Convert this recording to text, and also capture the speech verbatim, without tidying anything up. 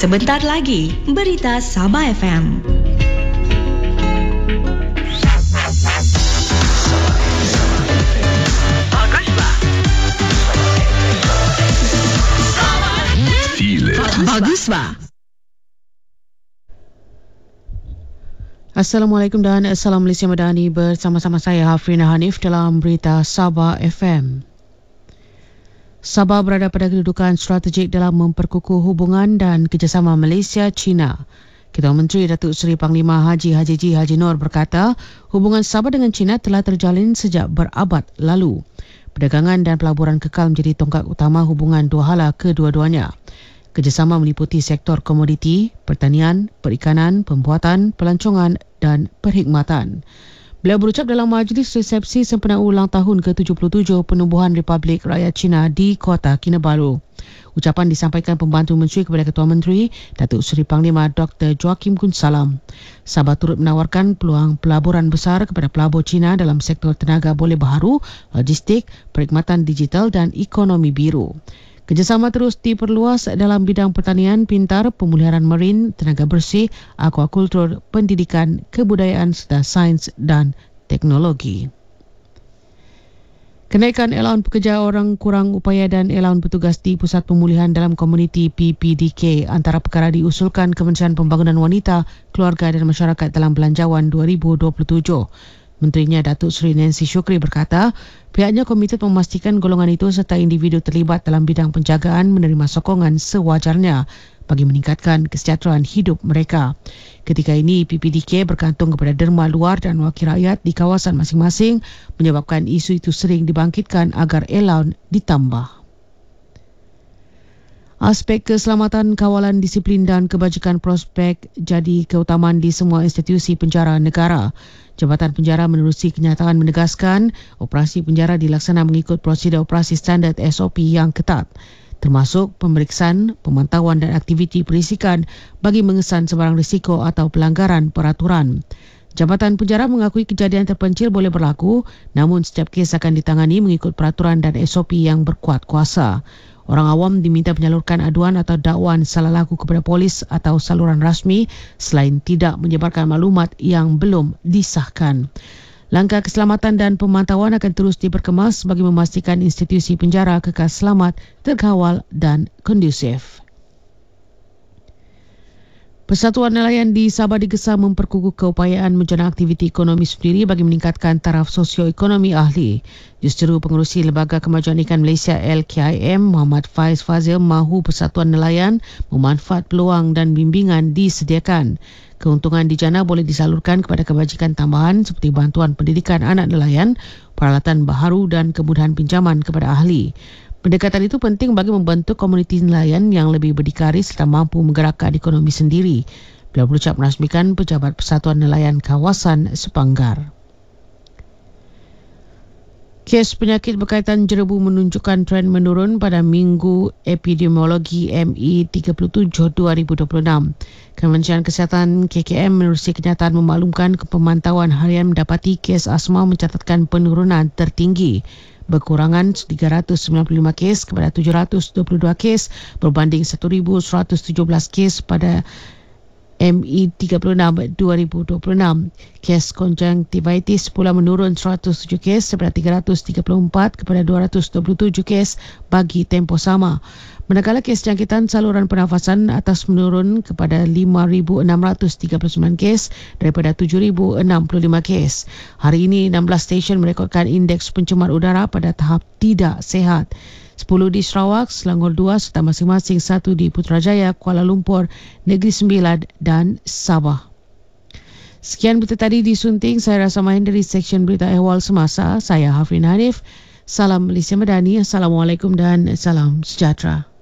Sebentar lagi, berita Sabah F M. Baguslah. Assalamualaikum dan Assalam Malaysia Madani, bersama-sama saya Hafrina Hanif dalam berita Sabah F M. Sabah berada pada kedudukan strategik dalam memperkukuh hubungan dan kerjasama Malaysia-China. Ketua Menteri Datuk Seri Panglima Haji Hajiji Haji Noor berkata, hubungan Sabah dengan China telah terjalin sejak berabad lalu. Perdagangan dan pelaburan kekal menjadi tonggak utama hubungan dua hala kedua-duanya. Kerjasama meliputi sektor komoditi, pertanian, perikanan, pembuatan, pelancongan dan perkhidmatan. Beliau berucap dalam majlis resepsi sempena ulang tahun ke tujuh puluh tujuh penubuhan Republik Rakyat China di Kota Kinabalu. Ucapan disampaikan pembantu menteri kepada Ketua Menteri, Datuk Seri Panglima Doktor Joachim Gunsalam. Sabah turut menawarkan peluang pelaburan besar kepada pelabur China dalam sektor tenaga boleh baharu, logistik, perkhidmatan digital dan ekonomi biru. Kerjasama terus diperluas dalam bidang pertanian pintar, pemeliharaan marin, tenaga bersih, akuakultur, pendidikan, kebudayaan serta sains dan teknologi. Kenaikan allowance pekerja orang kurang upaya dan allowance petugas di Pusat Pemulihan dalam Komuniti P P D K antara perkara diusulkan Kementerian Pembangunan Wanita, Keluarga dan Masyarakat dalam Belanjawan dua ribu dua puluh tujuh. Menterinya Datuk Seri Nancy Shukri berkata, pihaknya komited memastikan golongan itu serta individu terlibat dalam bidang penjagaan menerima sokongan sewajarnya bagi meningkatkan kesejahteraan hidup mereka. Ketika ini, P P D K bergantung kepada derma luar dan wakil rakyat di kawasan masing-masing menyebabkan isu itu sering dibangkitkan agar allowance ditambah. Aspek keselamatan, kawalan disiplin dan kebajikan prospek jadi keutamaan di semua institusi penjara negara. Jabatan Penjara menerusi kenyataan menegaskan operasi penjara dilaksana mengikut prosedur operasi standard S O P yang ketat, termasuk pemeriksaan, pemantauan dan aktiviti perisikan bagi mengesan sebarang risiko atau pelanggaran peraturan. Jabatan Penjara mengakui kejadian terpencil boleh berlaku, namun setiap kes akan ditangani mengikut peraturan dan S O P yang berkuat kuasa. Orang awam diminta menyalurkan aduan atau dakwaan salah laku kepada polis atau saluran rasmi selain tidak menyebarkan maklumat yang belum disahkan. Langkah keselamatan dan pemantauan akan terus diperkemas bagi memastikan institusi penjara kekal selamat, terkawal dan kondusif. Persatuan Nelayan di Sabah digesa memperkukuh keupayaan menjana aktiviti ekonomi sendiri bagi meningkatkan taraf sosioekonomi ahli. Justeru Pengerusi Lembaga Kemajuan Ikan Malaysia L K I M, Muhammad Faiz Fazil, mahu Persatuan Nelayan memanfaat peluang dan bimbingan disediakan. Keuntungan dijana boleh disalurkan kepada kebajikan tambahan seperti bantuan pendidikan anak nelayan, peralatan baharu dan kemudahan pinjaman kepada ahli. Pendekatan itu penting bagi membentuk komuniti nelayan yang lebih berdikari serta mampu menggerakkan ekonomi sendiri. Beliau berucap merasmikan Pejabat Persatuan Nelayan Kawasan Sepanggar. Kes penyakit berkaitan jerebu menunjukkan tren menurun pada Minggu Epidemiologi M E tiga puluh tujuh dua ribu dua puluh enam. Kementerian Kesihatan K K M menerusi kenyataan memaklumkan pemantauan harian mendapati kes asma mencatatkan penurunan tertinggi. Berkurangan tiga ratus sembilan puluh lima kes kepada tujuh ratus dua puluh dua kes berbanding seribu seratus tujuh belas kes pada M E tiga puluh enam dua ribu dua puluh enam. Kes konjungtivitis pula menurun seratus tujuh kes daripada tiga ratus tiga puluh empat kepada dua ratus dua puluh tujuh kes bagi tempoh sama. Manakala kes jangkitan saluran pernafasan atas menurun kepada lima ribu enam ratus tiga puluh sembilan kes daripada tujuh ribu enam puluh lima kes. Hari ini enam belas stesen merekodkan indeks pencemar udara pada tahap tidak sihat. sepuluh di Sarawak, Selangor dua serta masing-masing satu di Putrajaya, Kuala Lumpur, Negeri Sembilan dan Sabah. Sekian berita tadi disunting. Saya Rasa Mahin dari Seksyen Berita Ehwal Semasa. Saya Hafrin Hanif. Salam Malaysia Madani. Assalamualaikum dan salam sejahtera.